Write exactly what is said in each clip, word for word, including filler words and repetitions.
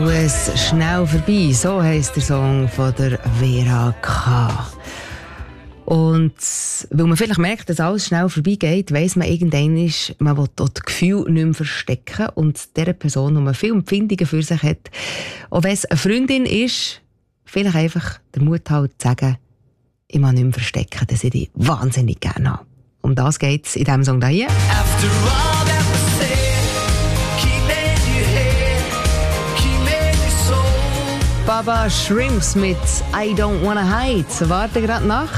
Alles schnell vorbei, so heisst der Song von der Vera K. Und weil man vielleicht merkt, dass alles schnell vorbeigeht, weiss man irgendwann, man will das Gefühl nicht mehr verstecken und dieser Person, die man viele Empfindungen für sich hat, auch wenn es eine Freundin ist, vielleicht einfach den Mut halt zu sagen, ich muss nicht mehr verstecken, dass ich dich wahnsinnig gerne habe. Um das geht es in diesem Song hier. After all that was said, keeping you here, keeping you so. Baba Shrimps mit I Don't Wanna Hide. Warte gerade nach.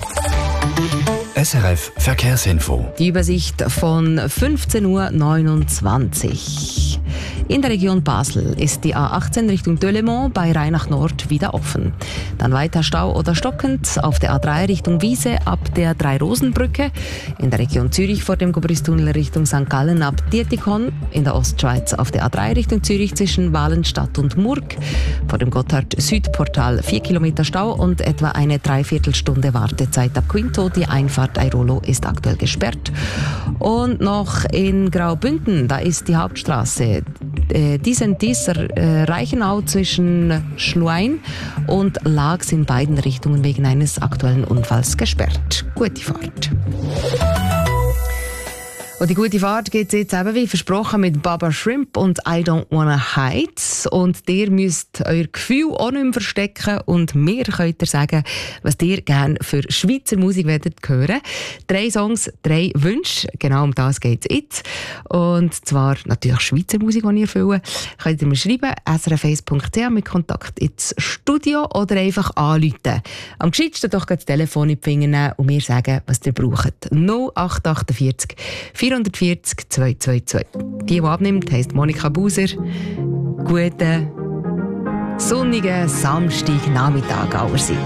S R F Verkehrsinfo. Die Übersicht von fünfzehn Uhr neunundzwanzig. In der Region Basel ist die A achtzehn Richtung Delémont bei Rheinach Nord wieder offen. Dann weiter Stau oder stockend auf der A drei Richtung Wiese ab der Drei-Rosen-Brücke. In der Region Zürich vor dem Gobristunnel Richtung Sankt Gallen ab Dietikon. In der Ostschweiz auf der A drei Richtung Zürich zwischen Walenstadt und Murg. Vor dem Gotthard-Südportal vier Kilometer Stau und etwa eine Dreiviertelstunde Wartezeit ab Quinto. Die Einfahrt Airolo ist aktuell gesperrt. Und noch in Graubünden, da ist die Hauptstraße äh, dies und dieser äh, Reichenau zwischen Schluein und Laax in beiden Richtungen wegen eines aktuellen Unfalls gesperrt. Gute Fahrt. Und die gute Fahrt geht jetzt eben wie versprochen mit Baba Shrimp und I Don't Wanna Hide. Und ihr müsst euer Gefühl auch nicht mehr verstecken und mir könnt ihr sagen, was ihr gerne für Schweizer Musik hören wollt. Drei Songs, drei Wünsche, genau um das geht es jetzt. Und zwar natürlich Schweizer Musik, die ihr erfüllen. Könnt ihr mir schreiben, s r f eins punkt c h mit Kontakt ins Studio oder einfach anrufen. Am gescheitsten doch das Telefon in die Finger nehmen und mir sagen, was ihr braucht. null acht vier acht vierhundertvierzig zweihundertzweiundzwanzig. Die, die abnimmt, heisst Monika Buser. Guten, sonnigen Samstagnachmittag allerseits.